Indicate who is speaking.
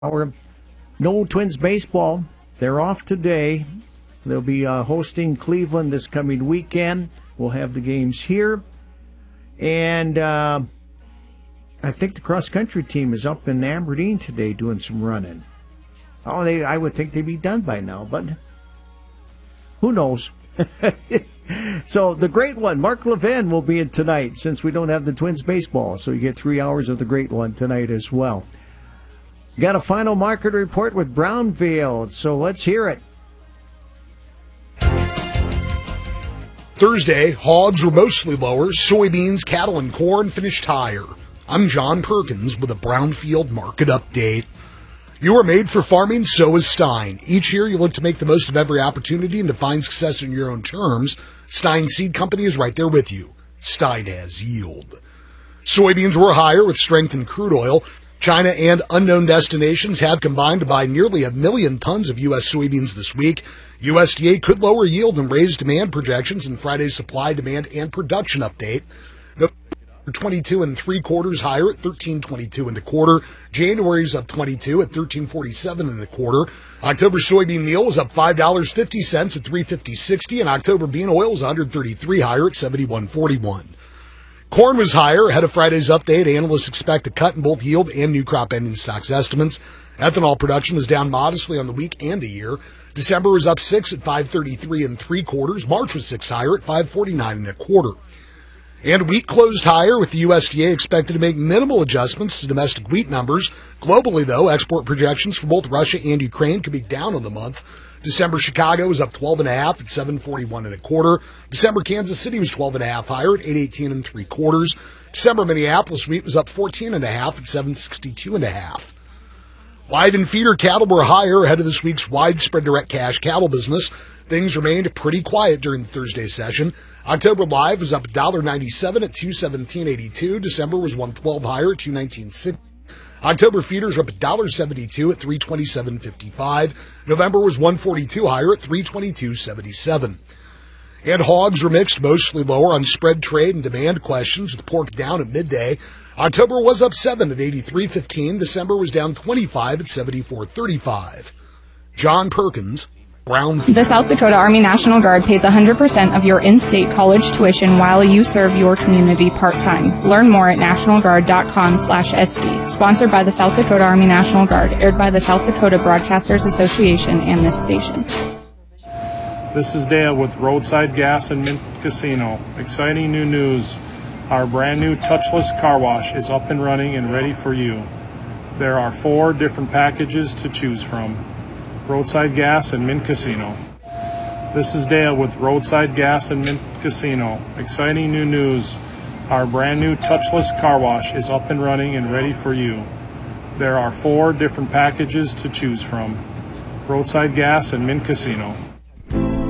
Speaker 1: No Twins baseball. They're off today. They'll be hosting Cleveland this coming weekend. We'll have the games here. And I think the cross-country team is up in Aberdeen today doing some running. I would think they'd be done by now, but who knows? So the great one, Mark Levin, will be in tonight since we don't have the Twins baseball. So you get 3 hours of the great one tonight as well. Got a final market report with Brownfield, so let's hear it.
Speaker 2: Thursday, hogs were mostly lower. Soybeans, cattle, and corn finished higher. I'm John Perkins with a Brownfield market update. You are made for farming, so is Stein. Each year, you look to make the most of every opportunity and to find success in your own terms. Stein Seed Company is right there with you. Stein has yield. Soybeans were higher with strength in crude oil. China and unknown destinations have combined to buy nearly 1 million tons of U.S. soybeans this week. USDA could lower yield and raise demand projections in Friday's supply, demand, and production update. 22 3/4 higher at 13.22 1/4. January's up 22 at 13.47 1/4. October soybean meal was up $5.50 at 3.50.60, and October bean oil was 133 higher at 71.41. Corn was higher ahead of Friday's update. Analysts expect a cut in both yield and new crop ending stocks estimates. Ethanol production was down modestly on the week and the year. December was up 6 at 5.33 3/4. March was 6 higher at 5.49 1/4. And wheat closed higher, with the USDA expected to make minimal adjustments to domestic wheat numbers. Globally, though, export projections for both Russia and Ukraine could be down on the month. December Chicago was up 12.5 at 7.41 1/4. December Kansas City was 12.5 higher at 8.18 3/4. December Minneapolis wheat was up 14.5 at 7.62 1/2. Live and feeder cattle were higher ahead of this week's widespread direct cash cattle business. Things remained pretty quiet during the Thursday session. October live was up $1.97 at 217.82. December was 112 higher at 219.60. October feeders are up $1.72 at 327.55. November was 142 higher at 322.77. And hogs were mixed, mostly lower on spread trade and demand questions, with pork down at midday. October was up 7 at 83.15. December was down 25 at 74.35. John Perkins, Brownfield.
Speaker 3: The South Dakota Army National Guard pays 100% of your in-state college tuition while you serve your community part-time. Learn more at nationalguard.com/SD. Sponsored by the South Dakota Army National Guard. Aired by the South Dakota Broadcasters Association and this station.
Speaker 4: This is Dale with Roadside Gas and Mint Casino. Exciting new news. Our brand new touchless car wash is up and running and ready for you. There are 4 different packages to choose from. Roadside Gas and Mint Casino. This is Dale with Roadside Gas and Mint Casino. Exciting new news. Our brand new touchless car wash is up and running and ready for you. There are 4 different packages to choose from. Roadside Gas and Mint Casino.